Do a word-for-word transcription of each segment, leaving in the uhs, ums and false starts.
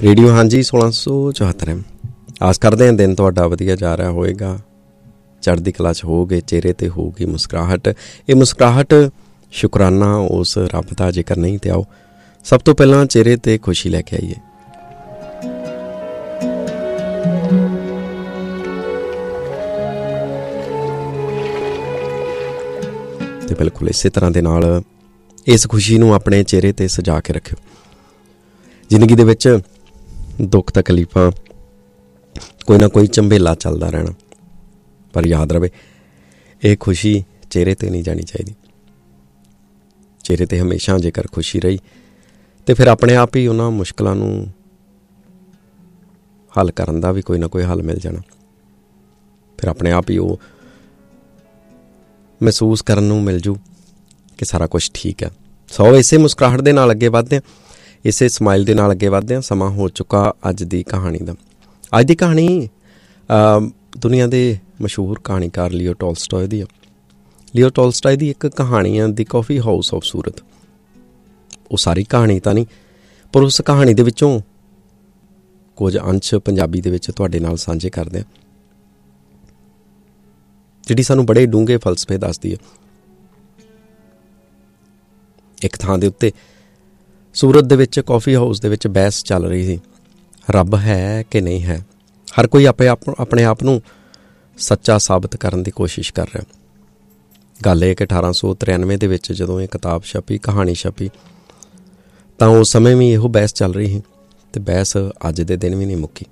Radio ਹਾਂਜੀ सोलह सौ चौहत्तर है। ਆਸ ਕਰਦੇ ਹਾਂ ਦਿਨ ਤੁਹਾਡਾ ਵਧੀਆ ਜਾ ਰਿਹਾ ਹੋਏਗਾ, ਚੜ੍ਹਦੀ ਕਲਾ 'ਚ ਹੋਗੇ, ਚਿਹਰੇ 'ਤੇ ਹੋਊਗੀ ਮੁਸਕਰਾਹਟ। ਇਹ ਮੁਸਕਰਾਹਟ ਸ਼ੁਕਰਾਨਾ ਉਸ ਰੱਬ ਦਾ, ਜੇਕਰ ਨਹੀਂ ਤੇ ਆਓ ਸਭ ਤੋਂ ਪਹਿਲਾਂ ਚਿਹਰੇ 'ਤੇ ਖੁਸ਼ੀ ਲੈ ਕੇ ਆਈਏ। ਤੇ ਬਿਲਕੁਲ ਇਸੇ ਤਰ੍ਹਾਂ ਦੇ ਨਾਲ ਇਸ ਖੁਸ਼ੀ ਨੂੰ ਆਪਣੇ ਚਿਹਰੇ 'ਤੇ ਸਜਾ ਕੇ ਰੱਖਿਓ। ਜ਼ਿੰਦਗੀ ਦੇ ਵਿੱਚ ਦੁੱਖ ਤਕਲੀਫਾਂ ਕੋਈ ਨਾ ਕੋਈ ਝੰਬੇਲਾ ਚੱਲਦਾ ਰਹਿਣਾ, ਪਰ ਯਾਦ ਰਵੇ ਇਹ ਖੁਸ਼ੀ ਚਿਹਰੇ 'ਤੇ ਨਹੀਂ ਜਾਣੀ ਚਾਹੀਦੀ। ਚਿਹਰੇ 'ਤੇ ਹਮੇਸ਼ਾ ਜੇਕਰ ਖੁਸ਼ੀ ਰਹੀ ਤੇ ਫਿਰ ਆਪਣੇ ਆਪ ਹੀ ਉਹਨਾਂ ਮੁਸ਼ਕਿਲਾਂ ਨੂੰ ਹੱਲ ਕਰਨ ਦਾ ਵੀ ਕੋਈ ਨਾ ਕੋਈ ਹੱਲ ਮਿਲ ਜਾਣਾ। ਫਿਰ ਆਪਣੇ ਆਪ ਹੀ ਉਹ ਮਹਿਸੂਸ ਕਰਨ ਨੂੰ ਮਿਲ ਜੂ ਕਿ ਸਾਰਾ ਕੁਛ ਠੀਕ ਹੈ। ਸੋ ਇਸੇ ਮੁਸਕਰਾਹਟ ਦੇ ਨਾਲ ਅੱਗੇ ਵੱਧਦੇ ਹਾਂ, ਇਸੇ ਸਮਾਈਲ ਦੇ ਨਾਲ ਅੱਗੇ ਵੱਧਦੇ ਹਾਂ। ਸਮਾਂ ਹੋ ਚੁੱਕਾ ਅੱਜ ਦੀ ਕਹਾਣੀ ਦਾ। ਅੱਜ ਦੀ ਕਹਾਣੀ ਦੁਨੀਆ ਦੇ ਮਸ਼ਹੂਰ ਕਹਾਣੀਕਾਰ ਲੀਓ ਟੋਲਸਟੋਏ ਦੀ ਆ। ਲੀਓ ਟੋਲਸਟੋਏ ਦੀ ਇੱਕ ਕਹਾਣੀ ਆ, ਦੀ ਕਾਫੀ ਹਾਊਸ ਆਫ ਸੂਰਤ। ਉਹ ਸਾਰੀ ਕਹਾਣੀ ਤਾਂ ਨਹੀਂ, ਪਰ ਉਸ ਕਹਾਣੀ ਦੇ ਵਿੱਚੋਂ ਕੁਝ ਅੰਸ਼ ਪੰਜਾਬੀ ਦੇ ਵਿੱਚ ਤੁਹਾਡੇ ਨਾਲ ਸਾਂਝੇ ਕਰਦੇ ਹਾਂ, ਜਿਹੜੀ ਸਾਨੂੰ ਬੜੇ ਡੂੰਘੇ ਫਲਸਫੇ ਦੱਸਦੀ ਹੈ। ਇੱਕ ਥਾਂ ਦੇ ਉੱਤੇ ਸੂਰਤ ਦੇ ਵਿੱਚ ਕਾਫੀ ਹਾਊਸ ਦੇ ਵਿੱਚ ਬਹਿਸ ਚੱਲ ਰਹੀ ਸੀ, ਰੱਬ ਹੈ ਕਿ ਨਹੀਂ ਹੈ। ਹਰ ਕੋਈ ਆਪੇ ਆਪ ਆਪਣੇ ਆਪ ਨੂੰ ਸੱਚਾ ਸਾਬਤ ਕਰਨ ਦੀ ਕੋਸ਼ਿਸ਼ ਕਰ ਰਿਹਾ। ਗੱਲ ਇਹ ਕਿ ਅਠਾਰਾਂ ਸੌ ਤਰਾਨਵੇਂ ਦੇ ਵਿੱਚ ਜਦੋਂ ਇਹ ਕਿਤਾਬ ਛਪੀ, ਕਹਾਣੀ ਛਪੀ, ਤਾਂ ਉਸ ਸਮੇਂ ਵੀ ਇਹੋ ਬਹਿਸ ਚੱਲ ਰਹੀ ਸੀ ਅਤੇ ਬਹਿਸ ਅੱਜ ਦੇ ਦਿਨ ਵੀ ਨਹੀਂ ਮੁੱਕੀ।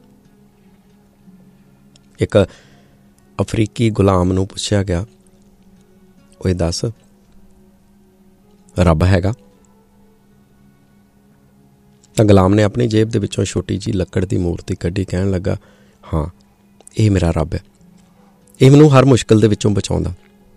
ਇੱਕ ਅਫਰੀਕੀ ਗੁਲਾਮ ਨੂੰ ਪੁੱਛਿਆ ਗਿਆ, ਉਹ ਦੱਸ ਰੱਬ ਹੈਗਾ? ਤਾਂ ਗੁਲਾਮ ਨੇ ਆਪਣੀ ਜੇਬ ਦੇ ਵਿੱਚੋਂ ਛੋਟੀ ਜਿਹੀ ਲੱਕੜ ਦੀ ਮੂਰਤੀ ਕੱਢੀ, ਕਹਿਣ ਲੱਗਾ, ਹਾਂ ਇਹ ਮੇਰਾ ਰੱਬ ਹੈ, ਇਹ ਮੈਨੂੰ ਹਰ ਮੁਸ਼ਕਿਲ ਦੇ ਵਿੱਚੋਂ ਬਚਾਉਂਦਾ।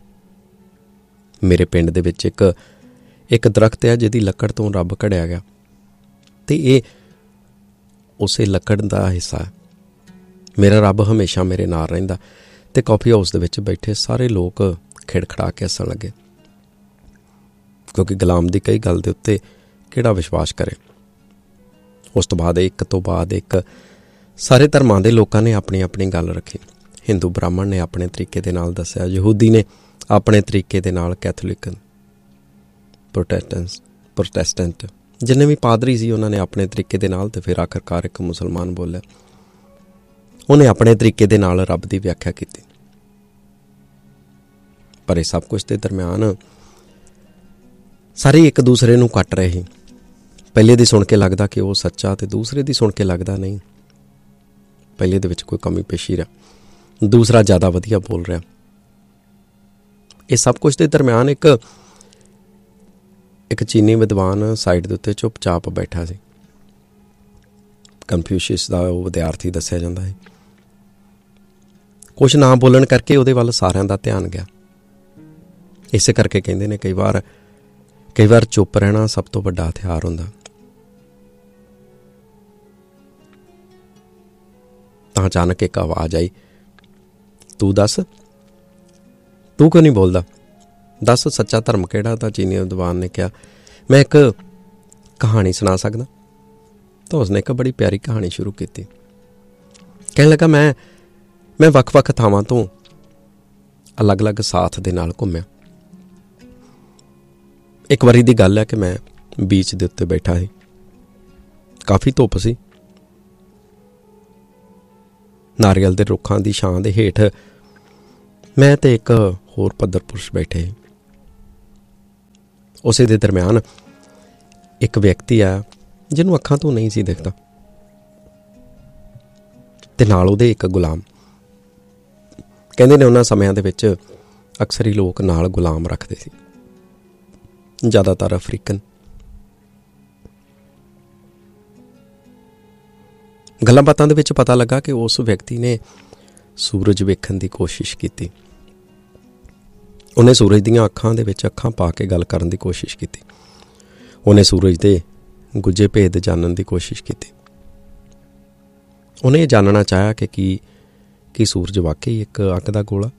ਮੇਰੇ ਪਿੰਡ ਦੇ ਵਿੱਚ ਇੱਕ ਇੱਕ ਦਰਖਤ ਹੈ ਜਿਹਦੀ ਲੱਕੜ ਤੋਂ ਰੱਬ ਘੜਿਆ ਗਿਆ, ਅਤੇ ਇਹ ਉਸੇ ਲੱਕੜ ਦਾ ਹਿੱਸਾ ਹੈ। ਮੇਰਾ ਰੱਬ ਹਮੇਸ਼ਾ ਮੇਰੇ ਨਾਲ ਰਹਿੰਦਾ। ਅਤੇ ਕਾਫੀ ਹਾਊਸ ਦੇ ਵਿੱਚ ਬੈਠੇ ਸਾਰੇ ਲੋਕ ਖਿੜਖੜਾ ਕੇ ਹੱਸਣ ਲੱਗੇ, ਕਿਉਂਕਿ ਗੁਲਾਮ ਦੀ ਕਈ ਗੱਲ ਦੇ ਉੱਤੇ ਕਿਹੜਾ ਵਿਸ਼ਵਾਸ ਕਰੇ। ਉਸ ਤੋਂ ਬਾਅਦ ਇੱਕ ਤੋਂ ਬਾਅਦ ਇੱਕ ਸਾਰੇ ਧਰਮਾਂ ਦੇ ਲੋਕਾਂ ਨੇ ਆਪਣੀ ਆਪਣੀ ਗੱਲ ਰੱਖੀ। ਹਿੰਦੂ ਬ੍ਰਾਹਮਣ ਨੇ ਆਪਣੇ ਤਰੀਕੇ ਦੇ ਨਾਲ ਦੱਸਿਆ, ਯਹੂਦੀ ਨੇ ਆਪਣੇ ਤਰੀਕੇ ਦੇ ਨਾਲ, ਕੈਥੋਲਿਕ, ਪ੍ਰੋਟੈਸਟੈਂਟ ਪ੍ਰੋਟੈਸਟੈਂਟ ਜਿੰਨੇ ਵੀ ਪਾਦਰੀ ਸੀ ਉਹਨਾਂ ਨੇ ਆਪਣੇ ਤਰੀਕੇ ਦੇ ਨਾਲ, ਅਤੇ ਫਿਰ ਆਖਰਕਾਰ ਇੱਕ ਮੁਸਲਮਾਨ ਬੋਲਿਆ, ਉਹਨੇ ਆਪਣੇ ਤਰੀਕੇ ਦੇ ਨਾਲ ਰੱਬ ਦੀ ਵਿਆਖਿਆ ਕੀਤੀ। ਪਰ ਇਹ ਸਭ ਕੁਛ ਦੇ ਦਰਮਿਆਨ ਸਾਰੇ ਇੱਕ ਦੂਸਰੇ ਨੂੰ ਕੱਟ ਰਹੇ ਸੀ। ਪਹਿਲੇ ਦੀ ਸੁਣ ਕੇ ਲੱਗਦਾ ਕਿ ਉਹ ਸੱਚਾ, ਅਤੇ ਦੂਸਰੇ ਦੀ ਸੁਣ ਕੇ ਲੱਗਦਾ ਨਹੀਂ, ਪਹਿਲੇ ਦੇ ਵਿੱਚ ਕੋਈ ਕਮੀ ਪੇਸ਼ੀ ਰਿਹਾ, ਦੂਸਰਾ ਜ਼ਿਆਦਾ ਵਧੀਆ ਬੋਲ ਰਿਹਾ। ਇਹ ਸਭ ਕੁਛ ਦੇ ਦਰਮਿਆਨ ਇੱਕ ਇੱਕ ਚੀਨੀ ਵਿਦਵਾਨ ਸਾਈਡ ਦੇ ਉੱਤੇ ਚੁੱਪਚਾਪ ਬੈਠਾ ਸੀ। ਕਨਫਿਊਸ਼ੀਅਸ ਦਾ ਉਹ ਵਿਦਿਆਰਥੀ ਦੱਸਿਆ ਜਾਂਦਾ ਹੈ। ਕੁਛ ਨਾ ਬੋਲਣ ਕਰਕੇ ਉਹਦੇ ਵੱਲ ਸਾਰਿਆਂ ਦਾ ਧਿਆਨ ਗਿਆ। ਇਸੇ ਕਰਕੇ ਕਹਿੰਦੇ ਨੇ ਕਈ ਵਾਰ ਕਈ ਵਾਰ ਚੁੱਪ ਰਹਿਣਾ ਸਭ ਤੋਂ ਵੱਡਾ ਹਥਿਆਰ ਹੁੰਦਾ। ਤਾਂ ਅਚਾਨਕ ਇੱਕ ਆਵਾਜ਼ ਆਈ, ਤੂੰ ਦੱਸ, ਤੂੰ ਕਿਉਂ ਨਹੀਂ ਬੋਲਦਾ? ਦੱਸ ਸੱਚਾ ਧਰਮ ਕਿਹੜਾ? ਤਾਂ ਚੀਨੀ ਵਿਦਵਾਨ ਨੇ ਕਿਹਾ, ਮੈਂ ਇੱਕ ਕਹਾਣੀ ਸੁਣਾ ਸਕਦਾ। ਤਾਂ ਉਸਨੇ ਇੱਕ ਬੜੀ ਪਿਆਰੀ ਕਹਾਣੀ ਸ਼ੁਰੂ ਕੀਤੀ। ਕਹਿਣ ਲੱਗਾ, ਮੈਂ ਮੈਂ ਵੱਖ ਵੱਖ ਥਾਵਾਂ ਤੋਂ ਅਲੱਗ ਅਲੱਗ ਸਾਥ ਦੇ ਨਾਲ ਘੁੰਮਿਆ। ਇੱਕ ਵਾਰੀ ਦੀ ਗੱਲ ਹੈ ਕਿ ਮੈਂ ਬੀਚ ਦੇ ਉੱਤੇ ਬੈਠਾ ਸੀ, ਕਾਫੀ ਧੁੱਪ ਸੀ, ਨਾਰੀਅਲ ਦੇ ਰੁੱਖਾਂ ਦੀ ਛਾਂ ਦੇ ਹੇਠ ਮੈਂ ਤੇ ਇੱਕ ਹੋਰ ਪੱਧਰ ਪੁਰਸ਼ ਬੈਠੇ ਸੀ। ਉਸੇ ਦੇ ਦਰਮਿਆਨ ਇੱਕ ਵਿਅਕਤੀ ਆ ਜਿਹਨੂੰ ਅੱਖਾਂ ਤੋਂ ਨਹੀਂ ਸੀ ਦਿਖਦਾ, ਤੇ ਨਾਲ ਉਹਦੇ ਇੱਕ ਗੁਲਾਮ। ਕਹਿੰਦੇ ਨੇ ਉਹਨਾਂ ਸਮਿਆਂ ਦੇ ਵਿੱਚ ਅਕਸਰ ਹੀ ਲੋਕ ਨਾਲ ਗੁਲਾਮ ਰੱਖਦੇ ਸੀ, ਜ਼ਿਆਦਾਤਰ ਅਫਰੀਕਨ। ਗੱਲਾਂ ਬਾਤਾਂ ਦੇ ਵਿੱਚ ਪਤਾ ਲੱਗਾ ਕਿ ਉਸ ਵਿਅਕਤੀ ਨੇ ਸੂਰਜ ਵੇਖਣ ਦੀ ਕੋਸ਼ਿਸ਼ ਕੀਤੀ। ਉਹਨੇ ਸੂਰਜ ਦੀਆਂ ਅੱਖਾਂ ਦੇ ਵਿੱਚ ਅੱਖਾਂ ਪਾ ਕੇ ਗੱਲ ਕਰਨ ਦੀ ਕੋਸ਼ਿਸ਼ ਕੀਤੀ। ਉਹਨੇ ਸੂਰਜ ਦੇ ਗੁੱਝੇ ਭੇਦ ਜਾਣਨ ਦੀ ਕੋਸ਼ਿਸ਼ ਕੀਤੀ। ਉਹਨੇ ਇਹ ਜਾਣਨਾ ਚਾਹਿਆ ਕਿ ਕੀ ਕੀ ਸੂਰਜ ਵਾਕਈ ਇੱਕ ਅੱਗ ਦਾ ਗੋਲਾ,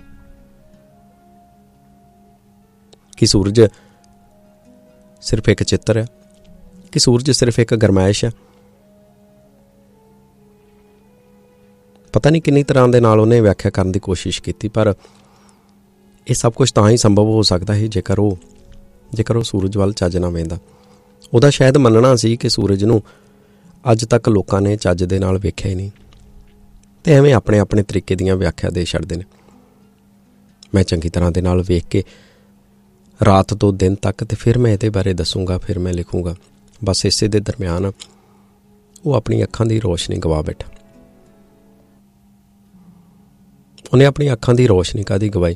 ਕਿ ਸੂਰਜ ਸਿਰਫ ਇੱਕ ਚਿੱਤਰ ਹੈ, ਕਿ ਸੂਰਜ ਸਿਰਫ ਇੱਕ ਗਰਮਾਇਸ਼ ਹੈ, ਪਤਾ ਨਹੀਂ ਕਿੰਨੀ ਤਰ੍ਹਾਂ ਦੇ ਨਾਲ ਉਹਨੇ ਵਿਆਖਿਆ ਕਰਨ ਦੀ ਕੋਸ਼ਿਸ਼ ਕੀਤੀ, ਪਰ ਇਹ ਸਭ ਕੁਝ ਤਾਂ ਹੀ ਸੰਭਵ ਹੋ ਸਕਦਾ ਹੈ ਜੇਕਰ ਉਹ ਜੇਕਰ ਉਹ ਸੂਰਜ ਵੱਲ ਚੱਜ ਨਾ ਵੇਂਦਾ। ਉਹਦਾ ਸ਼ਾਇਦ ਮੰਨਣਾ ਸੀ ਕਿ ਸੂਰਜ ਨੂੰ ਅੱਜ ਤੱਕ ਲੋਕਾਂ ਨੇ ਚੱਜ ਦੇ ਨਾਲ ਵੇਖਿਆ ਹੀ ਨਹੀਂ, ਅਤੇ ਐਵੇਂ ਆਪਣੇ ਆਪਣੇ ਤਰੀਕੇ ਦੀਆਂ ਵਿਆਖਿਆ ਦੇ ਛੱਡਦੇ ਨੇ। ਮੈਂ ਚੰਗੀ ਤਰ੍ਹਾਂ ਦੇ ਨਾਲ ਵੇਖ ਕੇ ਰਾਤ ਤੋਂ ਦਿਨ ਤੱਕ ਅਤੇ ਫਿਰ ਮੈਂ ਇਹਦੇ ਬਾਰੇ ਦੱਸੂੰਗਾ, ਫਿਰ ਮੈਂ ਲਿਖੂੰਗਾ। ਬਸ ਇਸੇ ਦੇ ਦਰਮਿਆਨ ਉਹ ਆਪਣੀ ਅੱਖਾਂ ਦੀ ਰੋਸ਼ਨੀ ਗਵਾ ਬੈਠਾ। ਉਹਨੇ ਆਪਣੀ ਅੱਖਾਂ ਦੀ ਰੋਸ਼ਨੀ ਕਾਹਦੀ ਗਵਾਈ?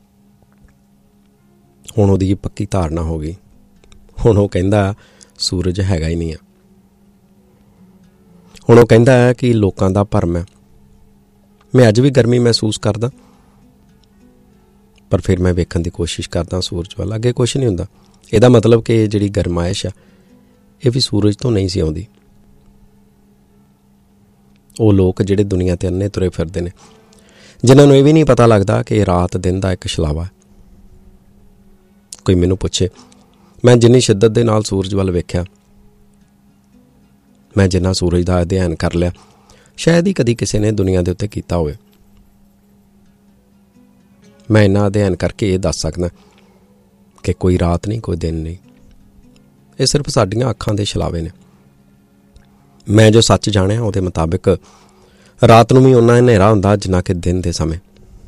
ਹੁਣ ਉਹਦੀ ਪੱਕੀ ਧਾਰਨਾ ਹੋ ਗਈ। ਹੁਣ ਉਹ ਕਹਿੰਦਾ ਸੂਰਜ ਹੈਗਾ ਹੀ ਨਹੀਂ ਆ। ਹੁਣ ਉਹ ਕਹਿੰਦਾ ਹੈ ਕਿ ਲੋਕਾਂ ਦਾ ਭਰਮ ਹੈ। ਮੈਂ ਅੱਜ ਵੀ ਗਰਮੀ ਮਹਿਸੂਸ ਕਰਦਾ, ਪਰ ਫਿਰ ਮੈਂ ਵੇਖਣ ਦੀ ਕੋਸ਼ਿਸ਼ ਕਰਦਾ ਸੂਰਜ ਵੱਲ, ਅੱਗੇ ਕੁਛ ਨਹੀਂ ਹੁੰਦਾ। ਇਹਦਾ ਮਤਲਬ ਕਿ ਜਿਹੜੀ ਗਰਮਾਇਸ਼ ਆ ਇਹ ਵੀ ਸੂਰਜ ਤੋਂ ਨਹੀਂ ਸੀ ਆਉਂਦੀ। ਉਹ ਲੋਕ ਜਿਹੜੇ ਦੁਨੀਆ 'ਤੇ ਅੰਨੇ ਤੁਰੇ ਫਿਰਦੇ ਨੇ, ਜਿਨ੍ਹਾਂ ਨੂੰ ਇਹ ਵੀ ਨਹੀਂ ਪਤਾ ਲੱਗਦਾ ਕਿ ਰਾਤ ਦਿਨ ਦਾ ਇੱਕ ਛਲਾਵਾ। ਕੋਈ ਮੈਨੂੰ ਪੁੱਛੇ ਮੈਂ ਜਿੰਨੀ ਸ਼ਿੱਦਤ ਦੇ ਨਾਲ ਸੂਰਜ ਵੱਲ ਵੇਖਿਆ, ਮੈਂ ਜਿੰਨਾ ਸੂਰਜ ਦਾ ਅਧਿਐਨ ਕਰ ਲਿਆ, ਸ਼ਾਇਦ ਹੀ ਕਦੀ ਕਿਸੇ ਨੇ ਦੁਨੀਆ ਦੇ ਉੱਤੇ ਕੀਤਾ ਹੋਵੇ। ਮੈਂ ਇੰਨਾ ਅਧਿਐਨ ਕਰਕੇ ਇਹ ਦੱਸ ਸਕਦਾ ਕਿ ਕੋਈ ਰਾਤ ਨਹੀਂ, ਕੋਈ ਦਿਨ ਨਹੀਂ, ਇਹ ਸਿਰਫ ਸਾਡੀਆਂ ਅੱਖਾਂ ਦੇ ਛਲਾਵੇ ਨੇ। ਮੈਂ ਜੋ ਸੱਚ ਜਾਣਿਆ ਉਹਦੇ ਮੁਤਾਬਿਕ ਰਾਤ ਨੂੰ ਵੀ ਓਨਾ ਹਨੇਰਾ ਹੁੰਦਾ ਜਿੰਨਾ ਕਿ ਦਿਨ ਦੇ ਸਮੇਂ।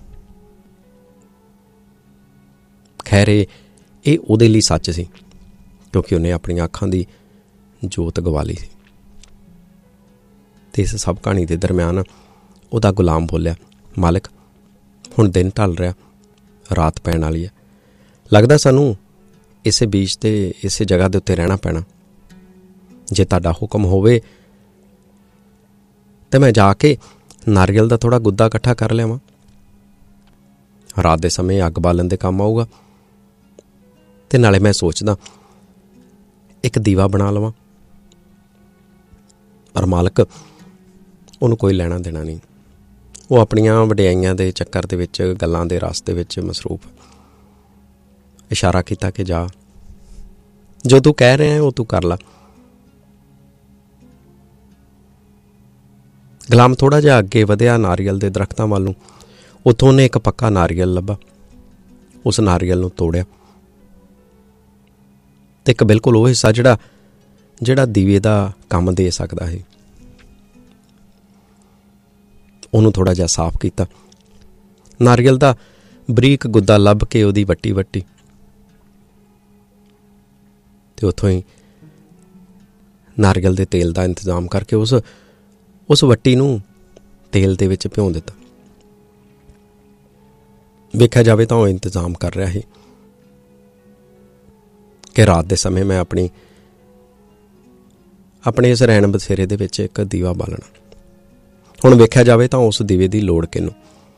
ਖੈਰ ਇਹ ਉਹਦੇ ਲਈ ਸੱਚ ਸੀ, ਕਿਉਂਕਿ ਉਹਨੇ ਆਪਣੀਆਂ ਅੱਖਾਂ ਦੀ ਜੋਤ ਗਵਾ ਲਈ ਸੀ। ਅਤੇ ਇਸ ਸਭ ਕਹਾਣੀ ਦੇ ਦਰਮਿਆਨ ਉਹਦਾ ਗੁਲਾਮ ਬੋਲਿਆ, ਮਾਲਕ ਹੁਣ ਦਿਨ ਢਲ ਰਿਹਾ, ਰਾਤ ਪੈਣ ਵਾਲੀ ਹੈ। ਲੱਗਦਾ ਸਾਨੂੰ ਇਸੇ ਬੀਚ 'ਤੇ ਇਸੇ ਜਗ੍ਹਾ ਦੇ ਉੱਤੇ ਰਹਿਣਾ ਪੈਣਾ। ਜੇ ਤੁਹਾਡਾ ਹੁਕਮ ਹੋਵੇ ਤਾਂ ਮੈਂ ਜਾ ਕੇ ਨਾਰੀਅਲ ਦਾ ਥੋੜ੍ਹਾ ਗੁੱਦਾ ਇਕੱਠਾ ਕਰ ਲਿਆਵਾਂ। ਰਾਤ ਦੇ ਸਮੇਂ ਅੱਗ ਬਾਲਣ ਦੇ ਕੰਮ ਆਊਗਾ। ਅਤੇ ਨਾਲੇ ਮੈਂ ਸੋਚਦਾ ਇੱਕ ਦੀਵਾ ਬਣਾ ਲਵਾਂ। ਪਰ ਮਾਲਕ ਉਹਨੂੰ ਕੋਈ ਲੈਣਾ ਦੇਣਾ ਨਹੀਂ। ਉਹ ਆਪਣੀਆਂ ਵਡਿਆਈਆਂ ਦੇ ਚੱਕਰ ਦੇ ਵਿੱਚ, ਗੱਲਾਂ ਦੇ ਰਸ ਦੇ ਵਿੱਚ ਮਸਰੂਫ। ਇਸ਼ਾਰਾ ਕੀਤਾ ਕਿ ਜਾ, ਜੋ ਤੂੰ ਕਹਿ ਰਿਹਾ ਉਹ ਤੂੰ ਕਰ ਲਾ। ਗੁਲਾਮ ਥੋੜ੍ਹਾ ਜਿਹਾ ਅੱਗੇ ਵਧਿਆ ਨਾਰੀਅਲ ਦੇ ਦਰਖਤਾਂ ਵੱਲ ਨੂੰ। ਉੱਥੋਂ ਉਹਨੇ ਇੱਕ ਪੱਕਾ ਨਾਰੀਅਲ ਲੱਭਾ। ਉਸ ਨਾਰੀਅਲ ਨੂੰ ਤੋੜਿਆ ਅਤੇ ਇੱਕ ਬਿਲਕੁਲ ਉਹ ਹਿੱਸਾ ਜਿਹੜਾ ਜਿਹੜਾ ਦੀਵੇ ਦਾ ਕੰਮ ਦੇ ਸਕਦਾ ਹੈ, ਉਹਨੂੰ ਥੋੜ੍ਹਾ ਜਿਹਾ ਸਾਫ਼ ਕੀਤਾ। ਨਾਰੀਅਲ ਦਾ ਬਰੀਕ ਗੁੱਦਾ ਲੱਭ ਕੇ ਉਹਦੀ ਵੱਟੀ ਵੱਟੀ ਅਤੇ ਉੱਥੋਂ ਹੀ ਨਾਰੀਅਲ ਦੇ ਤੇਲ ਦਾ ਇੰਤਜ਼ਾਮ ਕਰਕੇ ਉਸ ਉਸ ਵੱਟੀ ਨੂੰ ਤੇਲ ਦੇ ਵਿੱਚ ਭਿਉਂ ਦਿੱਤਾ। ਵੇਖਿਆ ਜਾਵੇ ਤਾਂ ਉਹ ਇੰਤਜ਼ਾਮ ਕਰ ਰਿਹਾ ਸੀ ਕਿ ਰਾਤ ਦੇ ਸਮੇਂ ਮੈਂ ਆਪਣੀ ਆਪਣੇ ਇਸ ਰੈਣ ਬਸੇਰੇ ਦੇ ਵਿੱਚ ਇੱਕ ਦੀਵਾ ਬਾਲਣਾ। ਹੁਣ ਵੇਖਿਆ ਜਾਵੇ ਤਾਂ ਉਸ ਦੀਵੇ ਦੀ ਲੋੜ ਕਿਹਨੂੰ?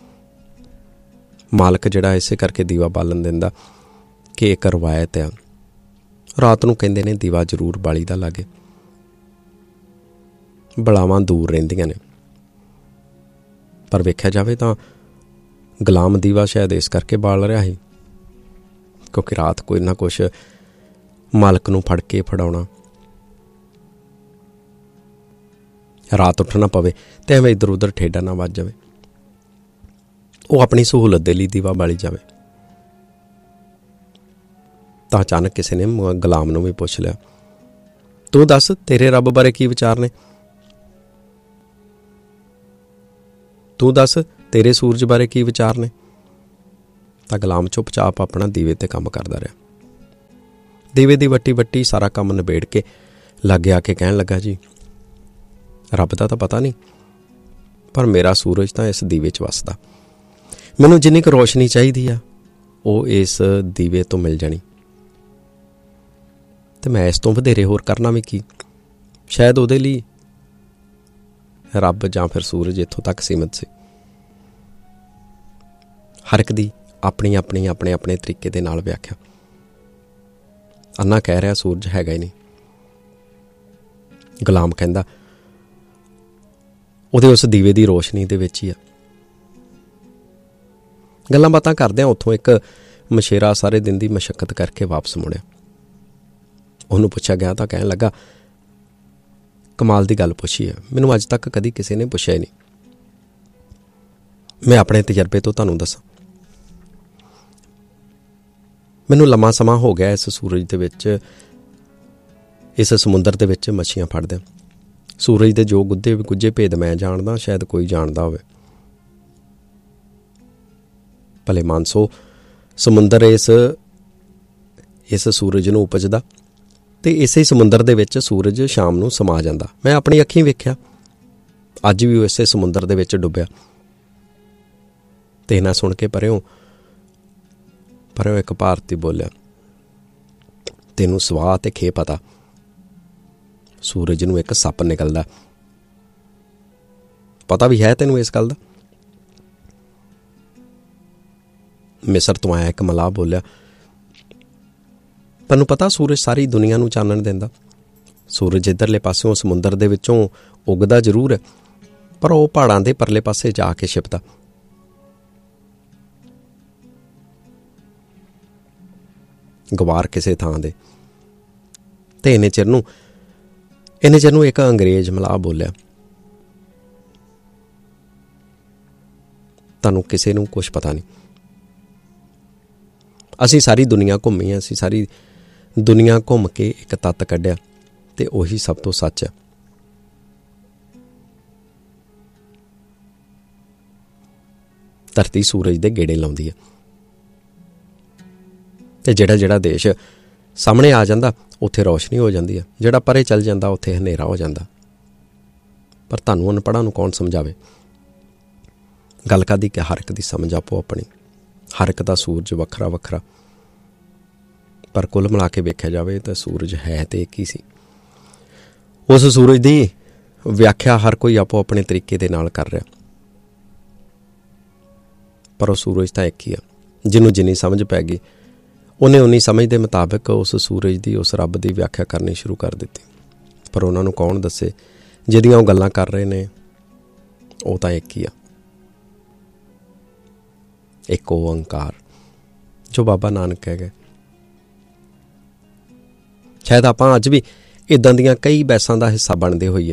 ਮਾਲਕ ਜਿਹੜਾ ਇਸੇ ਕਰਕੇ ਦੀਵਾ ਬਾਲਣ ਦਿੰਦਾ ਕਿ ਇੱਕ ਰਵਾਇਤ ਆ, ਰਾਤ ਨੂੰ ਕਹਿੰਦੇ ਨੇ ਦੀਵਾ ਜ਼ਰੂਰ ਬਾਲੀ ਦਾ ਲਾਗੇ, ਬਲਾਵਾਂ ਦੂਰ ਰਹਿੰਦੀਆਂ ਨੇ। ਪਰ ਵੇਖਿਆ ਜਾਵੇ ਤਾਂ ਗੁਲਾਮ ਦੀਵਾ ਸ਼ਾਇਦ ਇਸ ਕਰਕੇ ਬਾਲ ਰਿਹਾ ਸੀ ਕਿਉਂਕਿ ਰਾਤ ਕੋਈ ਨਾ ਕੁਛ ਮਾਲਕ ਨੂੰ ਫੜ ਕੇ ਫੜਾਉਣਾ, ਰਾਤ ਉੱਠਣਾ ਪਵੇ ਅਤੇ ਐਵੇਂ ਇੱਧਰ ਉੱਧਰ ਠੇਡਾ ਨਾ ਵੱਜ ਜਾਵੇ। ਉਹ ਆਪਣੀ ਸਹੂਲਤ ਦੇ ਲਈ ਦੀਵਾ ਬਾਲੀ ਜਾਵੇ। ਤਾਂ ਅਚਾਨਕ ਕਿਸੇ ਨੇ ਗੁਲਾਮ ਨੂੰ ਵੀ ਪੁੱਛ ਲਿਆ, ਤੂੰ ਦੱਸ ਤੇਰੇ ਰੱਬ ਬਾਰੇ ਕੀ ਵਿਚਾਰ ਨੇ? ਤੂੰ ਦੱਸ ਤੇਰੇ ਸੂਰਜ ਬਾਰੇ ਕੀ ਵਿਚਾਰ ਨੇ? ਤਾਂ ਗੁਲਾਮ ਚੁੱਪ-ਚਾਪ ਆਪਣਾ ਦੀਵੇ 'ਤੇ ਕੰਮ ਕਰਦਾ ਰਿਹਾ। ਦੀਵੇ ਦੀ ਵੱਟੀ ਵੱਟੀ ਸਾਰਾ ਕੰਮ ਨਿਬੇੜ ਕੇ ਲਾਗੇ ਆ ਕੇ ਕਹਿਣ ਲੱਗਾ, ਜੀ ਰੱਬ ਦਾ ਤਾਂ ਪਤਾ ਨਹੀਂ, ਪਰ ਮੇਰਾ ਸੂਰਜ ਤਾਂ ਇਸ ਦੀਵੇ 'ਚ ਵੱਸਦਾ। ਮੈਨੂੰ ਜਿੰਨੀ ਕੁ ਰੋਸ਼ਨੀ ਚਾਹੀਦੀ ਆ ਉਹ ਇਸ ਦੀਵੇ ਤੋਂ ਮਿਲ ਜਾਣੀ, ਅਤੇ ਮੈਂ ਇਸ ਤੋਂ ਵਧੇਰੇ ਹੋਰ ਕਰਨਾ ਵੀ ਕੀ? ਸ਼ਾਇਦ ਉਹਦੇ ਲਈ ਰੱਬ ਜਾਂ ਫਿਰ ਸੂਰਜ ਇੱਥੋਂ ਤੱਕ ਸੀਮਤ ਸੀ। ਹਰ ਇੱਕ ਦੀ ਆਪਣੀ ਆਪਣੀ ਆਪਣੇ ਆਪਣੇ ਤਰੀਕੇ ਦੇ ਨਾਲ ਵਿਆਖਿਆ। ਅੰਨਾ ਕਹਿ ਰਿਹਾ ਸੂਰਜ ਹੈਗਾ ਹੀ ਨਹੀਂ। ਗੁਲਾਮ ਕਹਿੰਦਾ ਉਹਦੇ ਉਸ ਦੀਵੇ ਦੀ ਰੋਸ਼ਨੀ ਦੇ ਵਿੱਚ ਹੀ ਆ। ਗੱਲਾਂ ਬਾਤਾਂ ਕਰਦਿਆਂ ਉੱਥੋਂ ਇੱਕ ਮਛੇਰਾ ਸਾਰੇ ਦਿਨ ਦੀ ਮਸ਼ੱਕਤ ਕਰਕੇ ਵਾਪਸ ਮੁੜਿਆ। ਉਹਨੂੰ ਪੁੱਛਿਆ ਗਿਆ ਤਾਂ ਕਹਿਣ ਲੱਗਾ, ਕਮਾਲ ਦੀ ਗੱਲ ਪੁੱਛੀ ਹੈ, ਮੈਨੂੰ ਅੱਜ ਤੱਕ ਕਦੀ ਕਿਸੇ ਨੇ ਪੁੱਛਿਆ ਹੀ ਨਹੀਂ। ਮੈਂ ਆਪਣੇ ਤਜਰਬੇ ਤੋਂ ਤੁਹਾਨੂੰ ਦੱਸਾਂ, ਮੈਨੂੰ ਲੰਮਾ ਸਮਾਂ ਹੋ ਗਿਆ ਇਸ ਸੂਰਜ ਦੇ ਵਿੱਚ, ਇਸ ਸਮੁੰਦਰ ਦੇ ਵਿੱਚ ਮੱਛੀਆਂ ਫੜਦਿਆਂ। ਸੂਰਜ ਦੇ ਜੋ ਗੁੱਦੇ ਗੁੱਝੇ ਭੇਦ ਮੈਂ ਜਾਣਦਾ, ਸ਼ਾਇਦ ਕੋਈ ਜਾਣਦਾ ਹੋਵੇ। ਭਲੇ ਮਾਨਸੋ, ਸਮੁੰਦਰ ਇਸ ਇਸ ਸੂਰਜ ਨੂੰ ਉਪਜਦਾ ਅਤੇ ਇਸੇ ਸਮੁੰਦਰ ਦੇ ਵਿੱਚ ਸੂਰਜ ਸ਼ਾਮ ਨੂੰ ਸਮਾ ਜਾਂਦਾ। ਮੈਂ ਆਪਣੀ ਅੱਖੀਂ ਵੇਖਿਆ, ਅੱਜ ਵੀ ਉਹ ਇਸੇ ਸਮੁੰਦਰ ਦੇ ਵਿੱਚ ਡੁੱਬਿਆ। ਅਤੇ ਇਹਨਾਂ ਸੁਣ ਕੇ ਪਰਿਓ ਪਰਿਓ ਇੱਕ ਭਾਰਤੀ ਬੋਲਿਆ, ਤੈਨੂੰ ਸਵਾਹ ਅਤੇ ਖੇ ਪਤਾ, ਸੂਰਜ ਨੂੰ ਇੱਕ ਸੱਪ ਨਿਕਲਦਾ, ਪਤਾ ਵੀ ਹੈ ਤੈਨੂੰ ਇਸ ਗੱਲ ਦਾ? ਮਿਸਰ ਤੋਂ ਆਇਆ ਇੱਕ ਮਲਾਹ ਬੋਲਿਆ, ਤੁਹਾਨੂੰ ਪਤਾ ਸੂਰਜ ਸਾਰੀ ਦੁਨੀਆ ਨੂੰ ਚਾਨਣ ਦਿੰਦਾ। ਸੂਰਜ ਇੱਧਰਲੇ ਪਾਸਿਓਂ ਸਮੁੰਦਰ ਦੇ ਵਿੱਚੋਂ ਉੱਗਦਾ ਜ਼ਰੂਰ ਹੈ, ਪਰ ਉਹ ਪਹਾੜਾਂ ਦੇ ਪਰਲੇ ਪਾਸੇ ਜਾ ਕੇ ਛਿਪਦਾ। ਗਵਾਰ ਕਿਸੇ ਥਾਂ ਦੇ। ਅਤੇ ਇੰਨੇ ਚਿਰ ਨੂੰ ਇੰਨੇ ਚਿਰ ਨੂੰ ਇੱਕ ਅੰਗਰੇਜ਼ ਮਲਾਹ ਬੋਲਿਆ, ਤੁਹਾਨੂੰ ਕਿਸੇ ਨੂੰ ਕੁਛ ਪਤਾ ਨਹੀਂ। ਅਸੀਂ ਸਾਰੀ ਦੁਨੀਆ ਘੁੰਮੀ, ਅਸੀਂ ਸਾਰੀ ਦੁਨੀਆ ਘੁੰਮ ਕੇ ਇੱਕ ਤੱਤ ਕੱਢਿਆ ਅਤੇ ਉਹੀ ਸਭ ਤੋਂ ਸੱਚ ਹੈ। ਧਰਤੀ ਸੂਰਜ ਦੇ ਗੇੜੇ ਲਾਉਂਦੀ ਹੈ ਅਤੇ ਜਿਹੜਾ ਜਿਹੜਾ ਦੇਸ਼ ਸਾਹਮਣੇ ਆ ਜਾਂਦਾ ਉੱਥੇ ਰੌਸ਼ਨੀ ਹੋ ਜਾਂਦੀ ਹੈ, ਜਿਹੜਾ ਪਰੇ ਚੱਲ ਜਾਂਦਾ ਉੱਥੇ ਹਨੇਰਾ ਹੋ ਜਾਂਦਾ। ਪਰ ਤੁਹਾਨੂੰ ਅਨਪੜ੍ਹਾਂ ਨੂੰ ਕੌਣ ਸਮਝਾਵੇ? ਗੱਲ ਕਾਹਦੀ ਕਿ ਹਰ ਇੱਕ ਦੀ ਸਮਝ ਆਪੋ ਆਪਣੀ, ਹਰ ਇੱਕ ਦਾ ਸੂਰਜ ਵੱਖਰਾ ਵੱਖਰਾ। ਪਰ ਕੁੱਲ ਮਿਲਾ ਕੇ ਵੇਖਿਆ ਜਾਵੇ ਤਾਂ ਸੂਰਜ ਹੈ ਤੇ ਇੱਕ ਹੀ ਸੀ। ਉਸ ਸੂਰਜ ਦੀ ਵਿਆਖਿਆ ਹਰ ਕੋਈ ਆਪੋ ਆਪਣੇ ਤਰੀਕੇ ਦੇ ਨਾਲ ਕਰ ਰਿਹਾ, ਪਰ ਉਹ ਸੂਰਜ ਤਾਂ ਇੱਕ ਹੀ ਆ। ਜਿਹਨੂੰ ਜਿੰਨੀ ਸਮਝ ਪੈ ਗਈ ਉਹਨੇ ਉਨੀ ਸਮਝ ਦੇ ਮੁਤਾਬਿਕ ਉਸ ਸੂਰਜ ਦੀ, ਉਸ ਰੱਬ ਦੀ ਵਿਆਖਿਆ ਕਰਨੀ ਸ਼ੁਰੂ ਕਰ ਦਿੱਤੀ। ਪਰ ਉਹਨਾਂ ਨੂੰ ਕੌਣ ਦੱਸੇ ਜਿਹਦੀਆਂ ਉਹ ਗੱਲਾਂ ਕਰ ਰਹੇ ਨੇ ਉਹ ਤਾਂ ਇੱਕ ਹੀ ਆ, ਇੱਕ ਓਅੰਕਾਰ, ਜੋ ਬਾਬਾ ਨਾਨਕ ਕਹਿ ਗਏ। ਸ਼ਾਇਦ ਆਪਾਂ ਅੱਜ ਵੀ ਇੱਦਾਂ ਦੀਆਂ ਕਈ ਬਹਿਸਾਂ ਦਾ ਹਿੱਸਾ ਬਣਦੇ ਹੋਈਏ,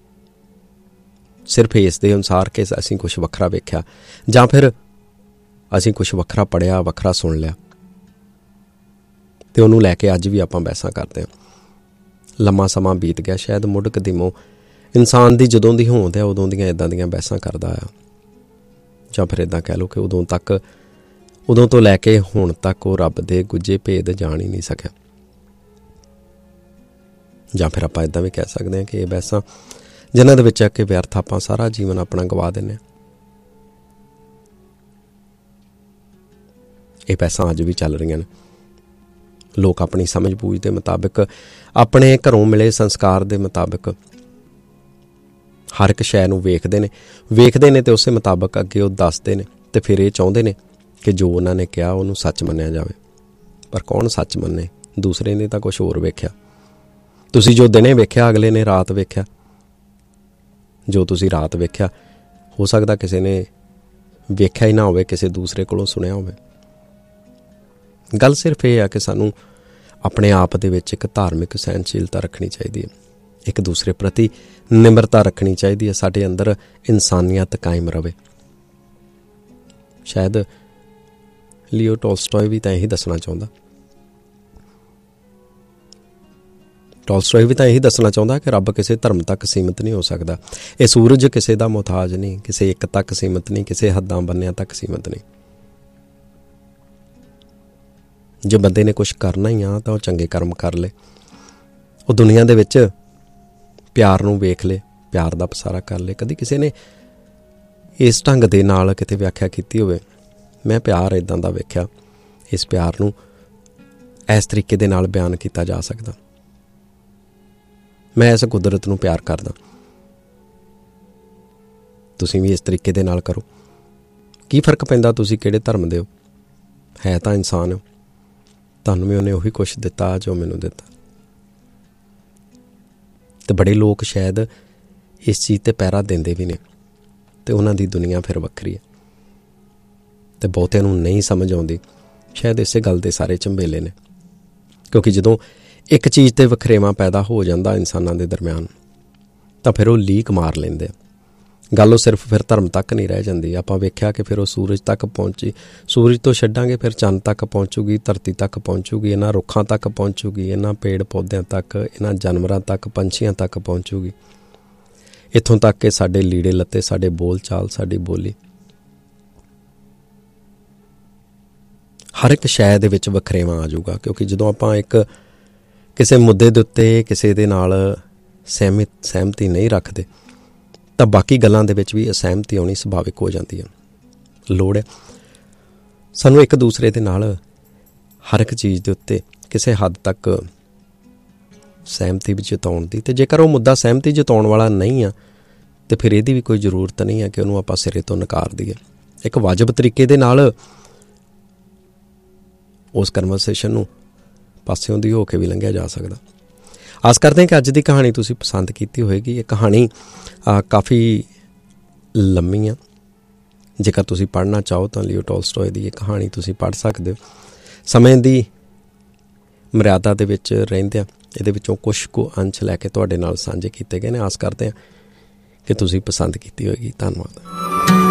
ਸਿਰਫ ਇਸ ਦੇ ਅਨੁਸਾਰ ਕਿ ਅਸੀਂ ਕੁਛ ਵੱਖਰਾ ਵੇਖਿਆ ਜਾਂ ਫਿਰ ਅਸੀਂ ਕੁਛ ਵੱਖਰਾ ਪੜ੍ਹਿਆ, ਵੱਖਰਾ ਸੁਣ ਲਿਆ, ਅਤੇ ਉਹਨੂੰ ਲੈ ਕੇ ਅੱਜ ਵੀ ਆਪਾਂ ਬਹਿਸਾਂ ਕਰਦੇ ਹਾਂ। ਲੰਮਾ ਸਮਾਂ ਬੀਤ ਗਿਆ, ਸ਼ਾਇਦ ਮੁੱਢ ਕਦੀਮੋਂ ਇਨਸਾਨ ਦੀ ਜਦੋਂ ਦੀ ਹੋਂਦ ਹੈ ਉਦੋਂ ਦੀਆਂ ਇੱਦਾਂ ਦੀਆਂ ਬਹਿਸਾਂ ਕਰਦਾ ਆ, ਜਾਂ ਫਿਰ ਇੱਦਾਂ ਕਹਿ ਲਓ ਕਿ ਉਦੋਂ ਤੱਕ ਉਦੋਂ ਤੋਂ ਲੈ ਕੇ ਹੁਣ ਤੱਕ ਉਹ ਰੱਬ ਦੇ ਗੁੱਝੇ ਭੇਦ ਜਾਣ ਹੀ ਨਹੀਂ ਸਕਿਆ। ਜਾਂ ਫਿਰ ਆਪਾਂ ਇੱਦਾਂ ਵੀ ਕਹਿ ਸਕਦੇ ਹਾਂ ਕਿ ਇਹ ਬਹਿਸਾਂ ਜਿਨ੍ਹਾਂ ਦੇ ਵਿੱਚ ਆ ਕੇ ਵਿਅਰਥ ਆਪਾਂ ਸਾਰਾ ਜੀਵਨ ਆਪਣਾ ਗਵਾ ਦਿੰਦੇ ਹਾਂ। ਇਹ ਬਹਿਸਾਂ ਅੱਜ ਵੀ ਚੱਲ ਰਹੀਆਂ ਨੇ। ਲੋਕ ਆਪਣੀ ਸਮਝ ਬੂਝ ਦੇ ਮੁਤਾਬਿਕ, ਆਪਣੇ ਘਰੋਂ ਮਿਲੇ ਸੰਸਕਾਰ ਦੇ ਮੁਤਾਬਿਕ ਹਰ ਇੱਕ ਸ਼ੈ ਨੂੰ ਵੇਖਦੇ ਨੇ ਵੇਖਦੇ ਨੇ ਅਤੇ ਉਸੇ ਮੁਤਾਬਕ ਅੱਗੇ ਉਹ ਦੱਸਦੇ ਨੇ, ਅਤੇ ਫਿਰ ਇਹ ਚਾਹੁੰਦੇ ਨੇ ਕਿ ਜੋ ਉਹਨਾਂ ਨੇ ਕਿਹਾ ਉਹਨੂੰ ਸੱਚ ਮੰਨਿਆ ਜਾਵੇ। ਪਰ ਕੌਣ ਸੱਚ ਮੰਨੇ? ਦੂਸਰੇ ਨੇ ਤਾਂ ਕੁਛ ਹੋਰ ਵੇਖਿਆ। ਤੁਸੀਂ ਜੋ ਦਿਨੇ ਵੇਖਿਆ ਅਗਲੇ ਨੇ ਰਾਤ ਵੇਖਿਆ, ਜੋ ਤੁਸੀਂ ਰਾਤ ਵੇਖਿਆ ਹੋ ਸਕਦਾ ਕਿਸੇ ਨੇ ਵੇਖਿਆ ਹੀ ਨਾ ਹੋਵੇ, ਕਿਸੇ ਦੂਸਰੇ ਕੋਲੋਂ ਸੁਣਿਆ ਹੋਵੇ। ਗੱਲ ਸਿਰਫ ਇਹ ਆ ਕਿ ਸਾਨੂੰ ਆਪਣੇ ਆਪ ਦੇ ਵਿੱਚ ਇੱਕ ਧਾਰਮਿਕ ਸਹਿਣਸ਼ੀਲਤਾ ਰੱਖਣੀ ਚਾਹੀਦੀ ਹੈ, ਇੱਕ ਦੂਸਰੇ ਪ੍ਰਤੀ ਨਿਮਰਤਾ ਰੱਖਣੀ ਚਾਹੀਦੀ ਹੈ, ਸਾਡੇ ਅੰਦਰ ਇਨਸਾਨੀਅਤ ਕਾਇਮ ਰਵੇ। ਸ਼ਾਇਦ ਲੀਓ ਟੋਲਸਟੋਏ ਵੀ ਤਾਂ ਇਹੀ ਦੱਸਣਾ ਚਾਹੁੰਦਾ ਟੋਲਸਟੋਏ ਵੀ ਤਾਂ ਇਹੀ ਦੱਸਣਾ ਚਾਹੁੰਦਾ ਕਿ ਰੱਬ ਕਿਸੇ ਧਰਮ ਤੱਕ ਸੀਮਿਤ ਨਹੀਂ ਹੋ ਸਕਦਾ। ਇਹ ਸੂਰਜ ਕਿਸੇ ਦਾ ਮੁਹਤਾਜ ਨਹੀਂ, ਕਿਸੇ ਇੱਕ ਤੱਕ ਸੀਮਿਤ ਨਹੀਂ, ਕਿਸੇ ਹੱਦਾਂ ਬੰਨਿਆਂ ਤੱਕ ਸੀਮਿਤ ਨਹੀਂ। ਜੇ ਬੰਦੇ ਨੇ ਕੁਛ ਕਰਨਾ ਹੀ ਆ ਤਾਂ ਉਹ ਚੰਗੇ ਕਰਮ ਕਰ ਲਏ, ਉਹ ਦੁਨੀਆ ਦੇ ਵਿੱਚ ਪਿਆਰ ਨੂੰ ਵੇਖ ਲਏ, ਪਿਆਰ ਦਾ ਪਸਾਰਾ ਕਰ ਲਏ। ਕਦੀ ਕਿਸੇ ਨੇ ਇਸ ਢੰਗ ਦੇ ਨਾਲ ਕਿਤੇ ਵਿਆਖਿਆ ਕੀਤੀ ਹੋਵੇ, ਮੈਂ ਪਿਆਰ ਇੱਦਾਂ ਦਾ ਵੇਖਿਆ, ਇਸ ਪਿਆਰ ਨੂੰ ਇਸ ਤਰੀਕੇ ਦੇ ਨਾਲ ਬਿਆਨ ਕੀਤਾ ਜਾ ਸਕਦਾ, ਮੈਂ ਇਸ ਕੁਦਰਤ ਨੂੰ ਪਿਆਰ ਕਰਦਾ, ਤੁਸੀਂ ਵੀ ਇਸ ਤਰੀਕੇ ਦੇ ਨਾਲ ਕਰੋ। ਕੀ ਫਰਕ ਪੈਂਦਾ ਤੁਸੀਂ ਕਿਹੜੇ ਧਰਮ ਦੇ ਹੋ? ਹੈ ਤਾਂ ਇਨਸਾਨ ਹੋ, ਤੁਹਾਨੂੰ ਵੀ ਉਹਨੇ ਉਹੀ ਕੁਛ ਦਿੱਤਾ ਜੋ ਮੈਨੂੰ ਦਿੱਤਾ। ਅਤੇ ਬੜੇ ਲੋਕ ਸ਼ਾਇਦ ਇਸ ਚੀਜ਼ 'ਤੇ ਪਹਿਰਾ ਦਿੰਦੇ ਵੀ ਨੇ, ਅਤੇ ਉਹਨਾਂ ਦੀ ਦੁਨੀਆ ਫਿਰ ਵੱਖਰੀ ਹੈ, ਅਤੇ ਬਹੁਤਿਆਂ ਨੂੰ ਨਹੀਂ ਸਮਝ ਆਉਂਦੀ। ਸ਼ਾਇਦ ਇਸੇ ਗੱਲ ਦੇ ਸਾਰੇ ਝੰਬੇਲੇ ਨੇ, ਕਿਉਂਕਿ ਜਦੋਂ ਇੱਕ ਚੀਜ਼ 'ਤੇ ਵਖਰੇਵਾਂ ਪੈਦਾ ਹੋ ਜਾਂਦਾ ਇਨਸਾਨਾਂ ਦੇ ਦਰਮਿਆਨ, ਤਾਂ ਫਿਰ ਉਹ ਲੀਕ ਮਾਰ ਲੈਂਦੇ ਆ। ਗੱਲ ਉਹ ਸਿਰਫ ਫਿਰ ਧਰਮ ਤੱਕ ਨਹੀਂ ਰਹਿ ਜਾਂਦੀ। ਆਪਾਂ ਵੇਖਿਆ ਕਿ ਫਿਰ ਉਹ ਸੂਰਜ ਤੱਕ ਪਹੁੰਚੀ, ਸੂਰਜ ਤੋਂ ਛੱਡਾਂਗੇ ਫਿਰ ਚੰਦ ਤੱਕ ਪਹੁੰਚੂਗੀ, ਧਰਤੀ ਤੱਕ ਪਹੁੰਚੂਗੀ, ਇਹਨਾਂ ਰੁੱਖਾਂ ਤੱਕ ਪਹੁੰਚੂਗੀ, ਇਹਨਾਂ ਪੇੜ ਪੌਦਿਆਂ ਤੱਕ, ਇਹਨਾਂ ਜਾਨਵਰਾਂ ਤੱਕ, ਪੰਛੀਆਂ ਤੱਕ ਪਹੁੰਚੂਗੀ। ਇੱਥੋਂ ਤੱਕ ਕਿ ਸਾਡੇ ਲੀੜੇ ਲੱਤੇ, ਸਾਡੇ ਬੋਲ ਚਾਲ, ਸਾਡੀ ਬੋਲੀ, ਹਰ ਇੱਕ ਸ਼ੈ ਦੇ ਵਿੱਚ ਵਖਰੇਵਾਂ ਆ ਜਾਊਗਾ। ਕਿਉਂਕਿ ਜਦੋਂ ਆਪਾਂ ਇੱਕ ਕਿਸੇ ਮੁੱਦੇ ਦੇ ਉੱਤੇ ਕਿਸੇ ਦੇ ਨਾਲ ਸਹਿਮਤ ਸਹਿਮਤੀ ਨਹੀਂ ਰੱਖਦੇ ਤਾਂ ਬਾਕੀ ਗੱਲਾਂ ਦੇ ਵਿੱਚ ਵੀ ਅਸਹਿਮਤੀ ਆਉਣੀ ਸੁਭਾਵਿਕ ਹੋ ਜਾਂਦੀ ਹੈ। ਲੋੜ ਹੈ ਸਾਨੂੰ ਇੱਕ ਦੂਸਰੇ ਦੇ ਨਾਲ ਹਰ ਇੱਕ ਚੀਜ਼ ਦੇ ਉੱਤੇ ਕਿਸੇ ਹੱਦ ਤੱਕ ਸਹਿਮਤੀ ਵੀ ਜਤਾਉਣ ਦੀ, ਅਤੇ ਜੇਕਰ ਉਹ ਮੁੱਦਾ ਸਹਿਮਤੀ ਜਤਾਉਣ ਵਾਲਾ ਨਹੀਂ ਆ ਤਾਂ ਫਿਰ ਇਹਦੀ ਵੀ ਕੋਈ ਜ਼ਰੂਰਤ ਨਹੀਂ ਹੈ ਕਿ ਉਹਨੂੰ ਆਪਾਂ ਸਿਰੇ ਤੋਂ ਨਕਾਰ ਦਈਏ। ਇੱਕ ਵਾਜਬ ਤਰੀਕੇ ਦੇ ਨਾਲ ਉਸ ਕਨਵਰਸੇਸ਼ਨ ਨੂੰ ਪਾਸਿਓਂ ਦੀ ਹੋ ਕੇ ਵੀ ਲੰਘਿਆ ਜਾ ਸਕਦਾ। ਆਸ ਕਰਦੇ ਹਾਂ ਕਿ ਅੱਜ ਦੀ ਕਹਾਣੀ ਤੁਸੀਂ ਪਸੰਦ ਕੀਤੀ ਹੋਏਗੀ। ਇਹ ਕਹਾਣੀ ਕਾਫੀ ਲੰਮੀ ਆ। ਜੇਕਰ ਤੁਸੀਂ ਪੜ੍ਹਨਾ ਚਾਹੋ ਤਾਂ ਲਿਓ ਟੋਲਸਟੋਏ ਦੀ ਇਹ ਕਹਾਣੀ ਤੁਸੀਂ ਪੜ੍ਹ ਸਕਦੇ ਹੋ। ਸਮੇਂ ਦੀ ਮਰਿਆਦਾ ਦੇ ਵਿੱਚ ਰਹਿੰਦਿਆਂ ਇਹਦੇ ਵਿੱਚੋਂ ਕੁਛ ਕੁ ਅੰਸ਼ ਲੈ ਕੇ ਤੁਹਾਡੇ ਨਾਲ ਸਾਂਝੇ ਕੀਤੇ ਗਏ ਨੇ। ਆਸ ਕਰਦੇ ਹਾਂ ਕਿ ਤੁਸੀਂ ਪਸੰਦ ਕੀਤੀ ਹੋਏਗੀ। ਧੰਨਵਾਦ।